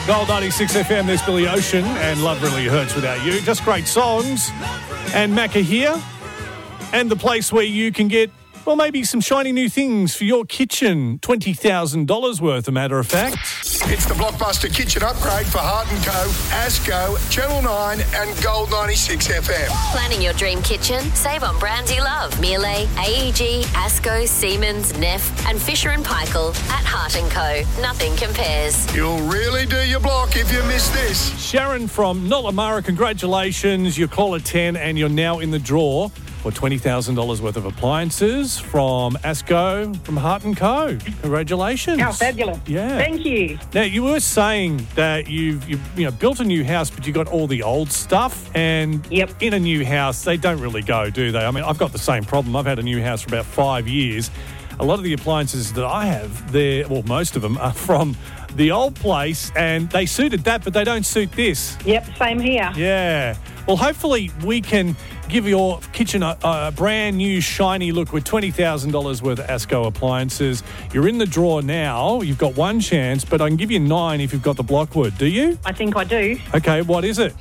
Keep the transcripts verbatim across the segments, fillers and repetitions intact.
Gold ninety-six F M, there's Billy Ocean and Love Really Hurts Without You. Just great songs. And Macca here. And the place where you can get, well, maybe some shiny new things for your kitchen. twenty thousand dollars worth, a matter of fact. It's the Blockbuster Kitchen Upgrade for Hart and Co, Asco, Channel nine and Gold ninety-six F M. Planning your dream kitchen? Save on brands you love. Miele, A E G, Asco, Siemens, Neff and Fisher and Paykel at Hart and Co. Nothing compares. You'll really do your block if you miss this. Sharon from Nollamara, congratulations. You're caller ten and you're now in the draw for twenty thousand dollars worth of appliances from Asco, from Hart and Co. Congratulations. Oh, fabulous. Yeah. Thank you. Now, you were saying that you've, you've you know, built a new house, but you got all the old stuff. And Yep. in a new house, they don't really go, do they? I mean, I've got the same problem. I've had a new house for about five years. A lot of the appliances that I have, they're, well, most of them are from the old place, and they suited that, but they don't suit this. Yep, same here. Yeah. Well, hopefully we can give your kitchen a, a brand new shiny look with twenty thousand dollars worth of Asco appliances. You're in the draw now. You've got one chance, but I can give you nine if you've got the Blockwood. Do you? I think I do. Okay, what is it?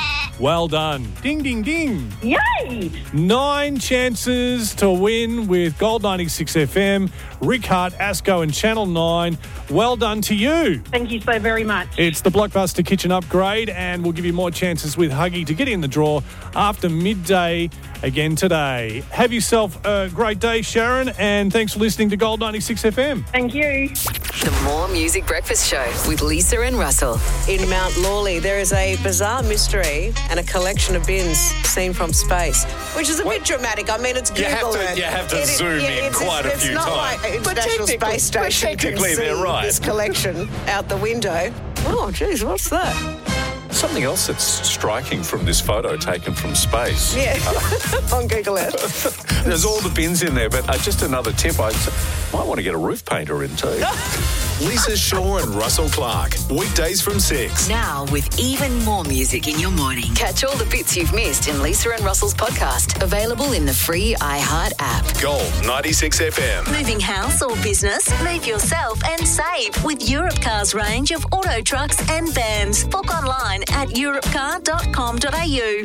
Well done. Ding, ding, ding. Yay! Nine chances to win with Gold ninety-six F M, Rick Hart, Asco and Channel nine. Well done to you. Thank you so very much. It's the Blockbuster Kitchen Upgrade, and we'll give you more chances with Huggy to get in the draw after midday again today. Have yourself a great day, Sharon, and thanks for listening to Gold ninety-six F M. Thank you. The More Music Breakfast Show with Lisa and Russell. In Mount Lawley, there is a bizarre mystery and a collection of bins seen from space, which is a bit dramatic. I mean, it's Google You have to- Earth. you have to It- zoom yeah, in it's- quite a it's few not times. Like But International technically- Space Station but technically can see they're right. this collection out the window. Oh, geez, what's that? Something else that's striking from this photo taken from space. Yeah, on Google Earth. There's all the bins in there, but uh, just another tip, I might want to get a roof painter in too. Lisa Shaw and Russell Clark. Weekdays from six. Now with even more music in your morning. Catch all the bits you've missed in Lisa and Russell's podcast. Available in the free iHeart app. Gold ninety-six F M. Moving house or business? Move yourself and save with Europcar's range of auto trucks and vans. Book online at europcar dot com dot a u.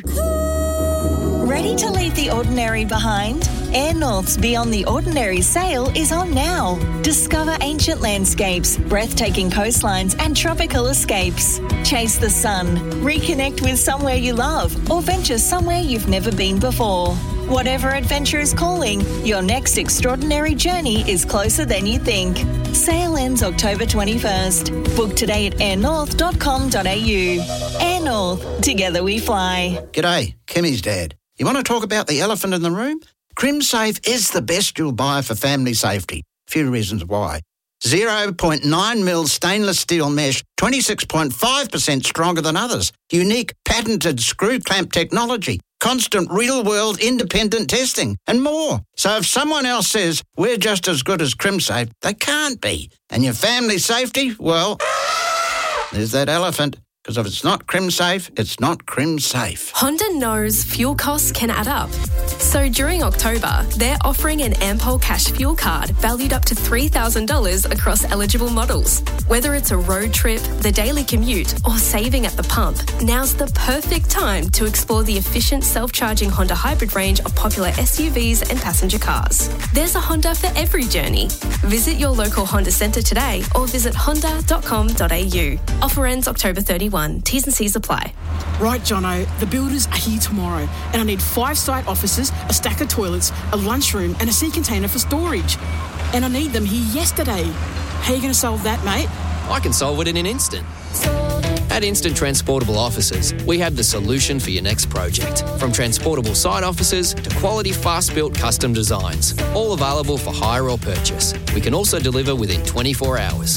Ready to leave the ordinary behind? Air North's Beyond the Ordinary sale is on now. Discover ancient landscapes, breathtaking coastlines and tropical escapes. Chase the sun, reconnect with somewhere you love or venture somewhere you've never been before. Whatever adventure is calling, your next extraordinary journey is closer than you think. Sale ends October twenty-first. Book today at air north dot com dot a u. Air North, together we fly. G'day, Kimmy's dad. You want to talk about the elephant in the room? CrimSafe is the best you'll buy for family safety. A few reasons why. zero point nine mil stainless steel mesh, twenty-six point five percent stronger than others. Unique patented screw clamp technology. Constant real-world independent testing and more. So if someone else says we're just as good as CrimSafe, they can't be. And your family safety, well, there's that elephant. Because if it's not CrimSafe, it's not CrimSafe. Honda knows fuel costs can add up. So during October, they're offering an Ampol Cash fuel card valued up to three thousand dollars across eligible models. Whether it's a road trip, the daily commute, or saving at the pump, now's the perfect time to explore the efficient self-charging Honda hybrid range of popular S U Vs and passenger cars. There's a Honda for every journey. Visit your local Honda centre today or visit honda dot com dot a u. Offer ends October thirty-first. T's and C's apply. Right, Jono, the builders are here tomorrow and I need five site offices, a stack of toilets, a lunchroom and a sea container for storage. And I need them here yesterday. How are you going to solve that, mate? I can solve it in an instant. At Instant Transportable Offices, we have the solution for your next project. From transportable site offices to quality fast-built custom designs, all available for hire or purchase. We can also deliver within twenty-four hours.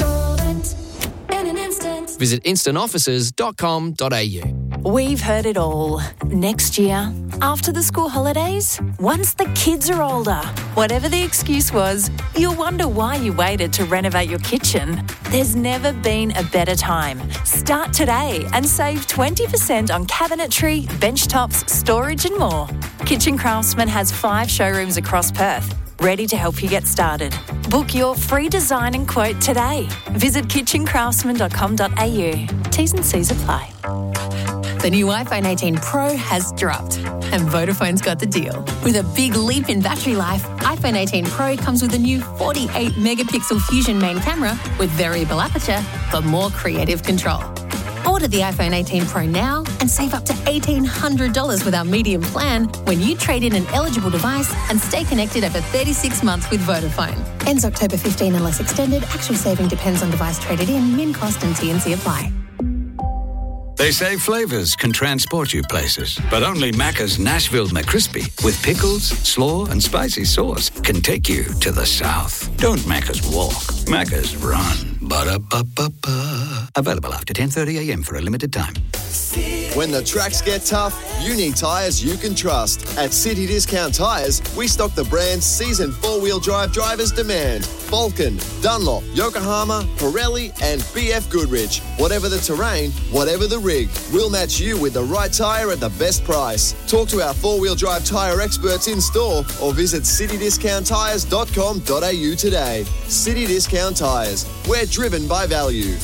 Visit instant offices dot com dot a u. We've heard it all. Next year, after the school holidays, once the kids are older, whatever the excuse was, you'll wonder why you waited to renovate your kitchen. There's never been a better time. Start today and save twenty percent on cabinetry, bench tops, storage and more. Kitchen Craftsman has five showrooms across Perth. ready to help you get started. Book your free design and quote today. Visit kitchen craftsman dot com dot a u. T's and C's apply. The new iPhone eighteen Pro has dropped, and Vodafone's got the deal. With a big leap in battery life, iPhone eighteen Pro comes with a new forty-eight megapixel Fusion main camera with variable aperture for more creative control. Order the iPhone eighteen Pro now and save up to eighteen hundred dollars with our medium plan when you trade in an eligible device and stay connected over thirty-six months with Vodafone. Ends October fifteenth unless extended. Actual saving depends on device traded in. Min cost and T and C apply. They say flavours can transport you places, but only Macca's Nashville McCrispy with pickles, slaw and spicy sauce can take you to the south. Don't Macca's walk, Macca's run. Ba-da-ba-ba-ba. Available after ten thirty a m for a limited time. When the tracks get tough, you need tyres you can trust. At City Discount Tyres, we stock the brands seasoned four-wheel drive drivers demand. Vulcan, Dunlop, Yokohama, Pirelli and B F Goodrich. Whatever the terrain, whatever the rig, we'll match you with the right tyre at the best price. Talk to our four-wheel drive tyre experts in store or visit city discount tyres dot com dot a u today. City Discount Tyres. We're driven by value.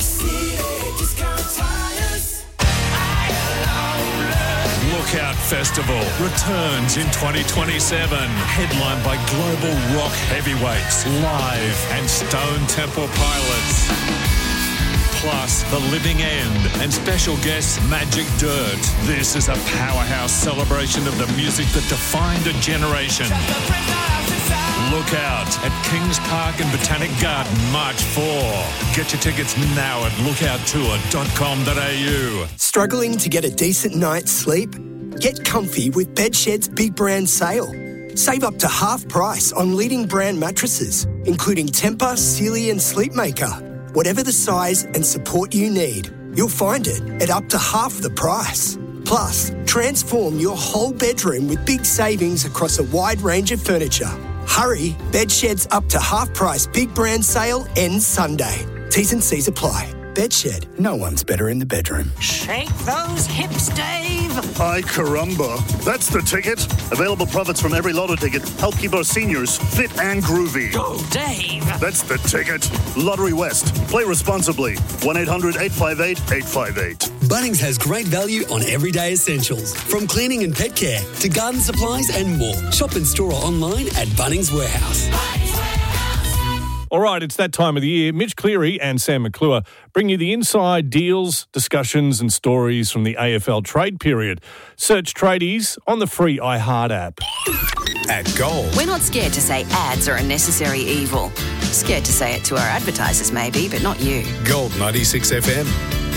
Lookout Festival returns in twenty twenty-seven, headlined by global rock heavyweights, Live and Stone Temple Pilots. Plus, The Living End and special guests Magic Dirt. This is a powerhouse celebration of the music that defined a generation. Look out at Kings Park and Botanic Garden, March fourth. Get your tickets now at lookout tour dot com dot a u. Struggling to get a decent night's sleep? Get comfy with Bedshed's Big Brand Sale. Save up to half price on leading brand mattresses, including Tempur, Sealy and Sleepmaker. Whatever the size and support you need, you'll find it at up to half the price. Plus, transform your whole bedroom with big savings across a wide range of furniture. Hurry, Bedshed's up to half price Big Brand Sale ends Sunday. T's and C's apply. Bedshed, no one's better in the bedroom. Shake those hips, Dave. Ay caramba. That's the ticket. Available profits from every lotto ticket help keep our seniors fit and groovy. Go, Dave. That's the ticket. Lottery West. Play responsibly. one eight hundred eight five eight eight five eight. Bunnings has great value on everyday essentials, from cleaning and pet care to garden supplies and more. Shop in store or online at Bunnings Warehouse. All right, it's that time of the year. Mitch Cleary and Sam McClure bring you the inside deals, discussions and stories from the A F L trade period. Search tradies on the free iHeart app. At Gold. We're not scared to say ads are a necessary evil. Scared to say it to our advertisers maybe, but not you. Gold ninety-six F M.